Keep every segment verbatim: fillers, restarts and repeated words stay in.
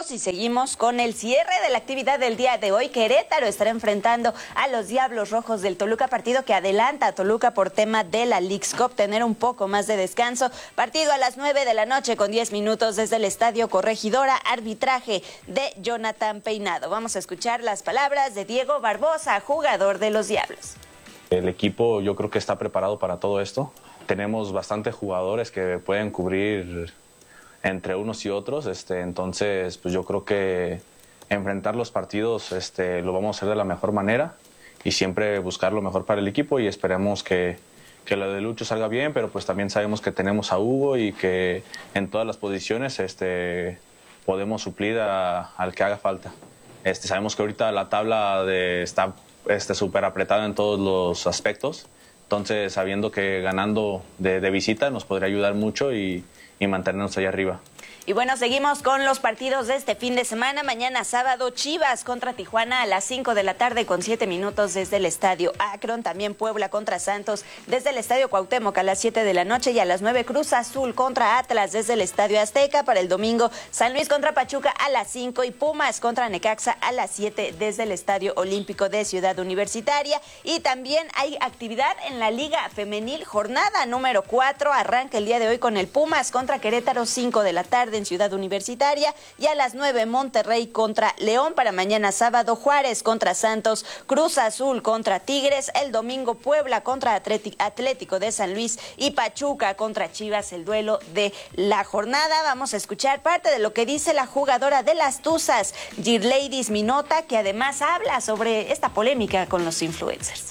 Diablos y seguimos con el cierre de la actividad del día de hoy. Querétaro estará enfrentando a los Diablos Rojos del Toluca, partido que adelanta a Toluca por tema de la Leagues Cup, tener un poco más de descanso. Partido a las nueve de la noche con diez minutos desde el Estadio Corregidora, arbitraje de Jonathan Peinado. Vamos a escuchar las palabras de Diego Barbosa, jugador de los Diablos. El equipo yo creo que está preparado para todo esto. Tenemos bastantes jugadores que pueden cubrir entre unos y otros, este, entonces pues yo creo que enfrentar los partidos este, lo vamos a hacer de la mejor manera y siempre buscar lo mejor para el equipo, y esperemos que, que lo de Lucho salga bien, pero pues también sabemos que tenemos a Hugo y que en todas las posiciones este, podemos suplir a, al que haga falta. Este, sabemos que ahorita la tabla de, está este, súper apretada en todos los aspectos, entonces sabiendo que ganando de, de visita nos podría ayudar mucho y y mantenernos allá arriba. Y bueno, seguimos con los partidos de este fin de semana. Mañana sábado, Chivas contra Tijuana a las cinco de la tarde con siete minutos desde el Estadio Akron. También Puebla contra Santos desde el Estadio Cuauhtémoc a las siete de la noche. Y a las nueve, Cruz Azul contra Atlas desde el Estadio Azteca. Para el domingo, San Luis contra Pachuca a las cinco y Pumas contra Necaxa a las siete desde el Estadio Olímpico de Ciudad Universitaria. Y también hay actividad en la Liga Femenil, jornada número cuatro. Arranca el día de hoy con el Pumas contra Querétaro, cinco de la tarde en Ciudad Universitaria, y a las nueve Monterrey contra León. Para mañana sábado, Juárez contra Santos, Cruz Azul contra Tigres, el domingo Puebla contra Atlético de San Luis y Pachuca contra Chivas, el duelo de la jornada. Vamos a escuchar parte de lo que dice la jugadora de las Tuzas, Girleidis Minota, que además habla sobre esta polémica con los influencers.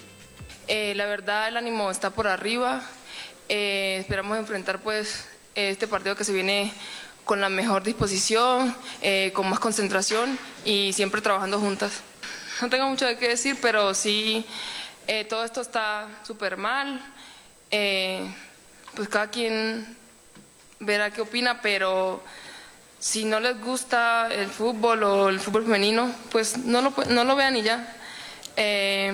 Eh, la verdad, el ánimo está por arriba. Eh, esperamos enfrentar pues este partido que se viene con la mejor disposición, eh, con más concentración y siempre trabajando juntas. No tengo mucho de qué decir, pero sí, eh, todo esto está súper mal. Eh, pues cada quien verá qué opina, pero si no les gusta el fútbol o el fútbol femenino, pues no lo, no lo vean y ya. Eh,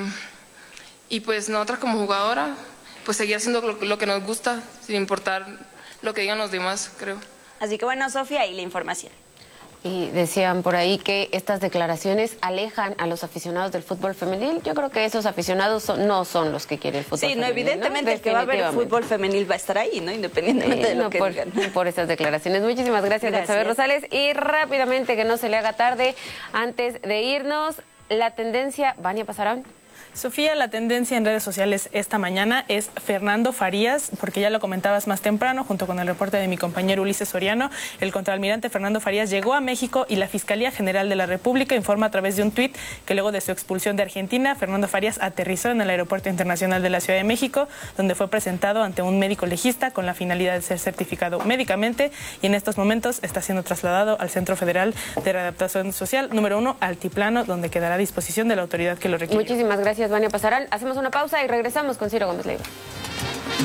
y pues nosotras como jugadora, pues seguir haciendo lo, lo que nos gusta, sin importar lo que digan los demás, creo. Así que bueno, Sofía, y la información. Y decían por ahí que estas declaraciones alejan a los aficionados del fútbol femenil. Yo creo que esos aficionados son, no son los que quiere el fútbol sí, femenil. Sí, no, evidentemente ¿no? el que va a ver el fútbol femenil va a estar ahí, ¿no? Independientemente eh, de lo no que por, digan. Por esas declaraciones. Muchísimas gracias, gracias. Elizabeth Rosales. Y rápidamente, que no se le haga tarde, antes de irnos, la tendencia, Vania Pasarán. Sofía, la tendencia en redes sociales esta mañana es Fernando Farías, porque ya lo comentabas más temprano, junto con el reporte de mi compañero Ulises Soriano. El contraalmirante Fernando Farías llegó a México y la Fiscalía General de la República informa a través de un tuit que luego de su expulsión de Argentina, Fernando Farías aterrizó en el Aeropuerto Internacional de la Ciudad de México, donde fue presentado ante un médico legista con la finalidad de ser certificado médicamente, y en estos momentos está siendo trasladado al Centro Federal de Readaptación Social número uno, Altiplano, donde quedará a disposición de la autoridad que lo requiere. Muchísimas gracias, Vania Pasarán. Hacemos una pausa y regresamos con Ciro Gómez Leiva.